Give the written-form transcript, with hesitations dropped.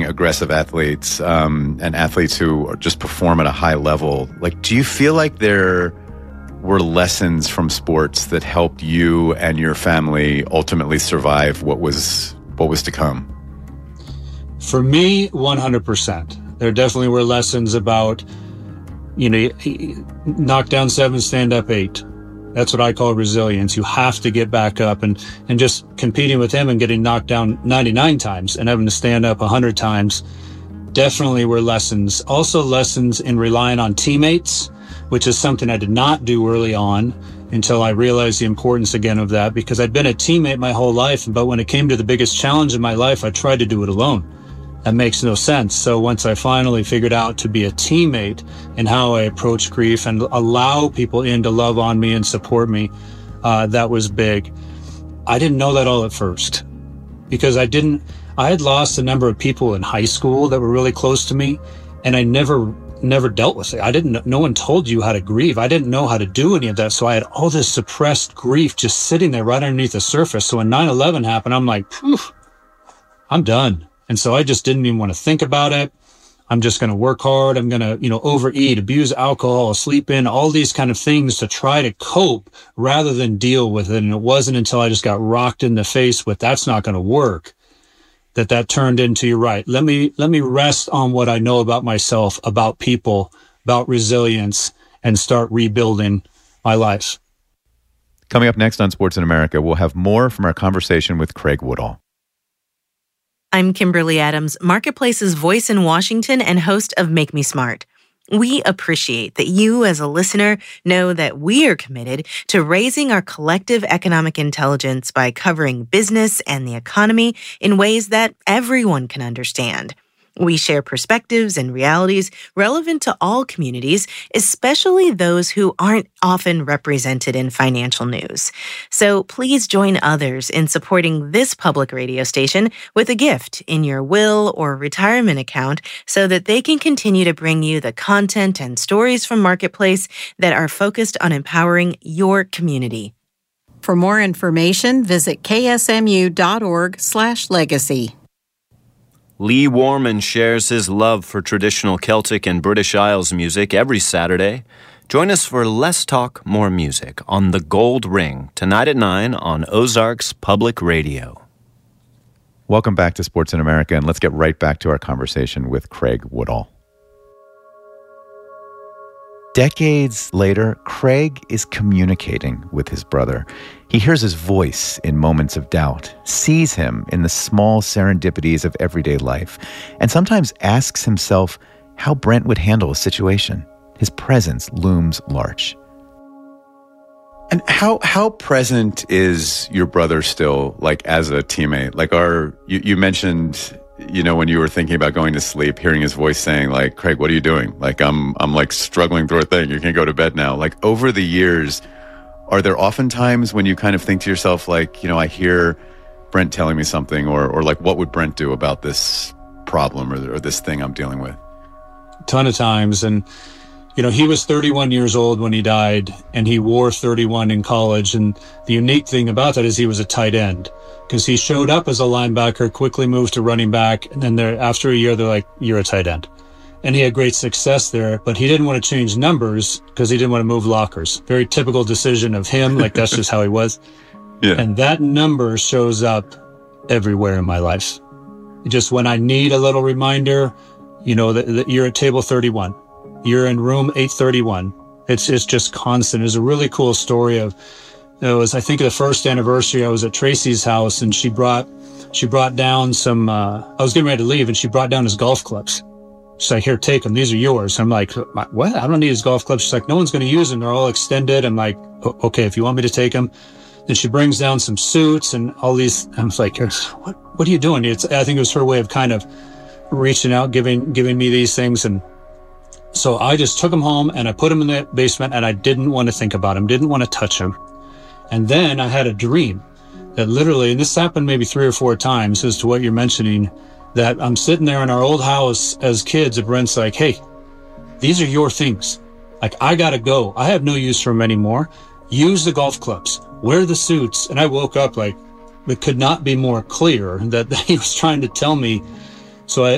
aggressive athletes and athletes who just perform at a high level. Like, do you feel like there were lessons from sports that helped you and your family ultimately survive what was to come? For me, 100%. There definitely were lessons about, knock down 7, stand up 8. That's what I call resilience. You have to get back up, and just competing with him and getting knocked down 99 times and having to stand up 100 times definitely were lessons. Also lessons in relying on teammates, which is something I did not do early on until I realized the importance again of that, because I'd been a teammate my whole life. But when it came to the biggest challenge in my life, I tried to do it alone. That makes no sense. So once I finally figured out to be a teammate and how I approach grief and allow people in to love on me and support me, that was big. I didn't know that all at first, because I had lost a number of people in high school that were really close to me, and I never dealt with it. No one told you how to grieve. I didn't know how to do any of that. So I had all this suppressed grief just sitting there right underneath the surface. So when 9/11 happened, I'm like, I'm done. And so I just didn't even want to think about it. I'm just going to work hard. I'm going to, overeat, abuse alcohol, sleep in, all these kind of things to try to cope rather than deal with it. And it wasn't until I just got rocked in the face with that's not going to work that turned into, you're right. Let me rest on what I know about myself, about people, about resilience, and start rebuilding my life. Coming up next on Sports in America, we'll have more from our conversation with Craig Woodall. I'm Kimberly Adams, Marketplace's voice in Washington and host of Make Me Smart. We appreciate that you, as a listener, know that we are committed to raising our collective economic intelligence by covering business and the economy in ways that everyone can understand. We share perspectives and realities relevant to all communities, especially those who aren't often represented in financial news. So please join others in supporting this public radio station with a gift in your will or retirement account so that they can continue to bring you the content and stories from Marketplace that are focused on empowering your community. For more information, visit ksmu.org/legacy. Lee Warman shares his love for traditional Celtic and British Isles music every Saturday. Join us for Less Talk, More Music on The Gold Ring, tonight at 9 on Ozarks Public Radio. Welcome back to Sports in America, and let's get right back to our conversation with Craig Woodall. Decades later, Craig is communicating with his brother. He hears his voice in moments of doubt, sees him in the small serendipities of everyday life, and sometimes asks himself how Brent would handle a situation. His presence looms large. And how present is your brother still, like, as a teammate? Like, you mentioned, when you were thinking about going to sleep, hearing his voice saying, like, Craig, what are you doing? Like, I'm like struggling through a thing. You can't go to bed now. Like, over the years, are there often times when you kind of think to yourself, like, I hear Brent telling me something, or like, what would Brent do about this problem or this thing I'm dealing with? A ton of times. And, he was 31 years old when he died, and he wore 31 in college. And the unique thing about that is he was a tight end, because he showed up as a linebacker, quickly moved to running back, and then after a year, they're like, you're a tight end. And he had great success there, but he didn't want to change numbers because he didn't want to move lockers. Very typical decision of him. Like, that's just how he was. Yeah. And that number shows up everywhere in my life. Just when I need a little reminder, that you're at table 31. You're in room 831. It's just constant. There's a really cool story of, it was, I think, the first anniversary. I was at Tracy's house, and she brought down some, I was getting ready to leave, and she brought down his golf clubs. She's like, here, take them. These are yours. I'm like, what? I don't need his golf clubs. She's like, no one's going to use them. They're all extended. I'm like, okay, if you want me to take them. Then she brings down some suits and all these. I'm like, what are you doing? I think it was her way of kind of reaching out, giving me these things. And so I just took them home and I put them in the basement, and I didn't want to think about them, didn't want to touch them. And then I had a dream that literally, and this happened maybe 3 or 4 times as to what you're mentioning, that I'm sitting there in our old house as kids, and Brent's like, hey, these are your things. Like, I gotta go. I have no use for them anymore. Use the golf clubs. Wear the suits. And I woke up like, it could not be more clear that he was trying to tell me. So